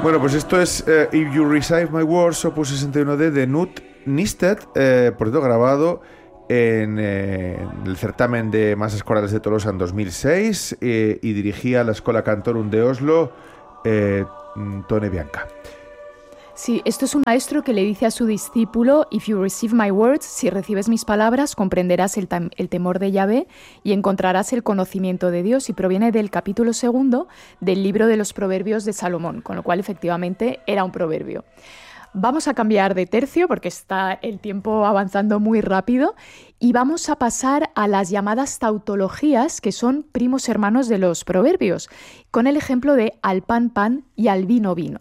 Bueno, pues esto es If You Receive My Words, opus 61D de Knut Nystedt, por cierto, grabado en el certamen de masas corales de Tolosa en 2006 y dirigía la Schola Cantorum de Oslo, Tone Bianca. Sí, esto es un maestro que le dice a su discípulo: If you receive my words, si recibes mis palabras, comprenderás el temor de Yahvé y encontrarás el conocimiento de Dios, y proviene del capítulo 2 del libro de los Proverbios de Salomón, con lo cual efectivamente era un proverbio. Vamos a cambiar de tercio porque está el tiempo avanzando muy rápido y vamos a pasar a las llamadas tautologías, que son primos hermanos de los proverbios, con el ejemplo de al pan pan y al vino vino.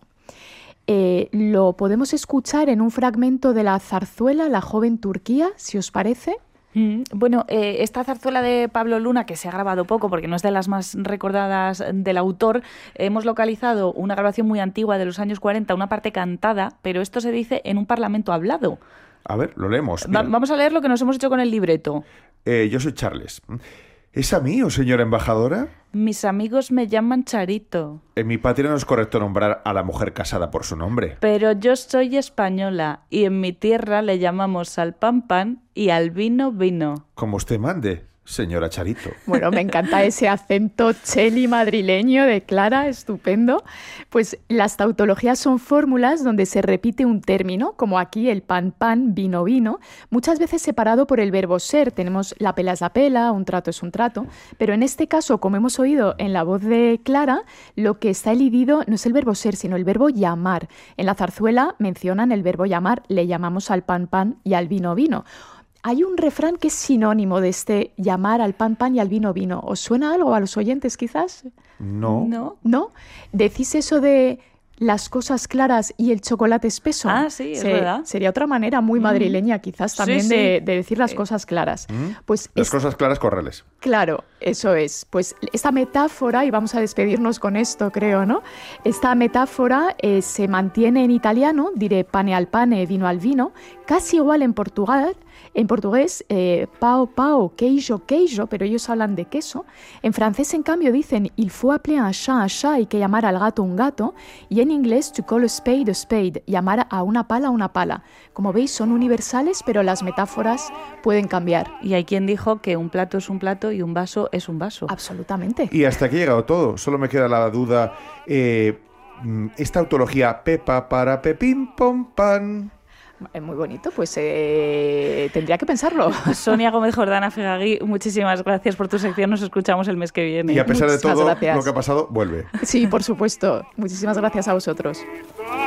Lo podemos escuchar en un fragmento de la zarzuela La joven Turquía, si os parece. Bueno, esta zarzuela de Pablo Luna, que se ha grabado poco porque no es de las más recordadas del autor, hemos localizado una grabación muy antigua de los años 40, una parte cantada, pero esto se dice en un parlamento hablado. A ver, lo leemos. Vamos a leer lo que nos hemos hecho con el libreto. Yo soy Charles. ¿Es a mí, señora embajadora? Mis amigos me llaman Charito. En mi patria no es correcto nombrar a la mujer casada por su nombre. Pero yo soy española y en mi tierra le llamamos al pan pan y al vino vino. Como usted mande, señora Charito. Bueno, me encanta ese acento cheli madrileño de Clara, estupendo. Pues las tautologías son fórmulas donde se repite un término, como aquí el pan pan, vino vino, muchas veces separado por el verbo ser. Tenemos la pela es la pela, un trato es un trato, pero en este caso, como hemos oído en la voz de Clara, lo que está elidido no es el verbo ser, sino el verbo llamar. En la zarzuela mencionan el verbo llamar, le llamamos al pan pan y al vino vino. Hay un refrán que es sinónimo de este llamar al pan pan y al vino vino. ¿Os suena algo a los oyentes quizás? No. ¿No? ¿Decís eso de las cosas claras y el chocolate espeso? Ah, sí, es verdad. Sería otra manera muy madrileña quizás también sí. de decir las cosas claras. Pues las cosas claras, corrales. Claro, eso es. Pues esta metáfora, y vamos a despedirnos con esto, creo, ¿no? Esta metáfora se mantiene en italiano, diré pane al pane, vino al vino, casi igual en Portugal. En portugués, pao, pao, queijo, queijo, pero ellos hablan de queso. En francés, en cambio, dicen il faut appeler un chat, hay que llamar al gato un gato. Y en inglés, to call a spade, llamar a una pala. Como veis, son universales, pero las metáforas pueden cambiar. Y hay quien dijo que un plato es un plato y un vaso es un vaso. Absolutamente. Y hasta aquí ha llegado todo. Solo me queda la duda. Esta tautología, Pepa para Pepín Pom Pan. Muy bonito, pues tendría que pensarlo. Sonia Gómez Jordana Fegagui, muchísimas gracias por tu sección, nos escuchamos el mes que viene. Y a pesar de todo gracias. lo que ha pasado, vuelve. Sí, por supuesto. Muchísimas gracias a vosotros.